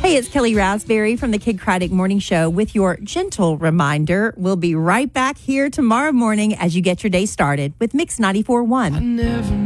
Hey, it's Kelly Raspberry from the Kid Craddock Morning Show with your gentle reminder. We'll be right back here tomorrow morning as you get your day started with Mix 94.1.